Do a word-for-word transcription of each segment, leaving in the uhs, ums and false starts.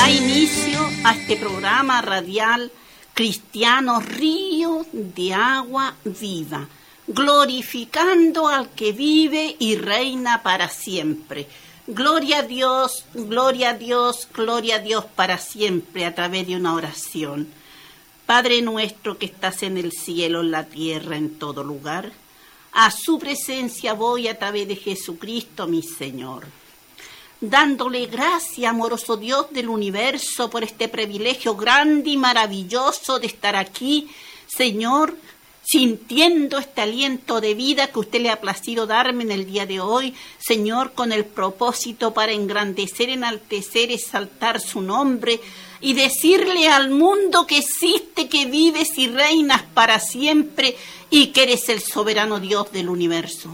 da inicio a este programa radial Cristiano Río de Agua Viva, glorificando al que vive y reina para siempre. Gloria a Dios, gloria a Dios, gloria a Dios para siempre a través de una oración. Padre nuestro que estás en el cielo, en la tierra, en todo lugar, a su presencia voy a través de Jesucristo mi Señor, dándole gracias, amoroso Dios del universo, por este privilegio grande y maravilloso de estar aquí, Señor, sintiendo este aliento de vida que usted le ha placido darme en el día de hoy, Señor, con el propósito para engrandecer, enaltecer, exaltar su nombre y decirle al mundo que existe, que vives y reinas para siempre y que eres el soberano Dios del universo.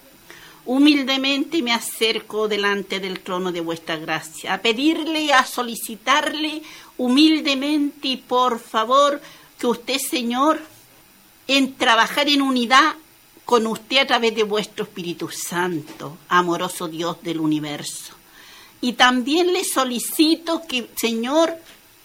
Humildemente me acerco delante del trono de vuestra gracia, a pedirle, a solicitarle humildemente y por favor que usted, Señor, en trabajar en unidad con usted a través de vuestro Espíritu Santo, amoroso Dios del universo. Y también le solicito que, Señor,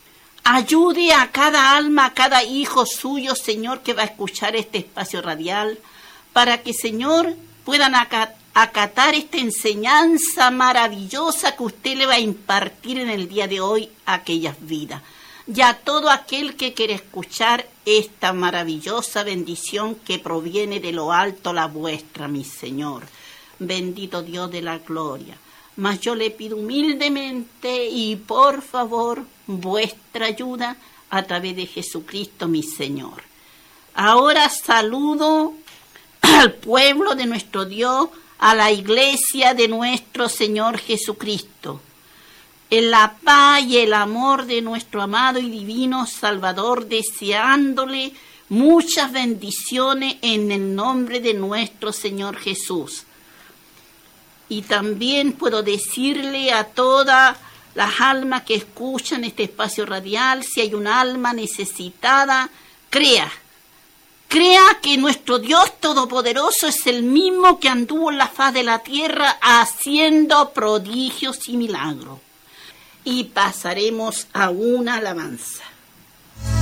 ayude a cada alma, a cada hijo suyo, Señor, que va a escuchar este espacio radial, para que, Señor, puedan acatar acatar esta enseñanza maravillosa que usted le va a impartir en el día de hoy a aquellas vidas. Y a todo aquel que quiere escuchar esta maravillosa bendición que proviene de lo alto, la vuestra, mi Señor. Bendito Dios de la gloria. Mas yo le pido humildemente y por favor vuestra ayuda a través de Jesucristo, mi Señor. Ahora saludo al pueblo de nuestro Dios, a la iglesia de nuestro Señor Jesucristo, en la paz y el amor de nuestro amado y divino Salvador, deseándole muchas bendiciones en el nombre de nuestro Señor Jesús. Y también puedo decirle a todas las almas que escuchan este espacio radial, si hay un alma necesitada, crea. Crea que nuestro Dios Todopoderoso es el mismo que anduvo en la faz de la tierra haciendo prodigios y milagros. Y pasaremos a una alabanza.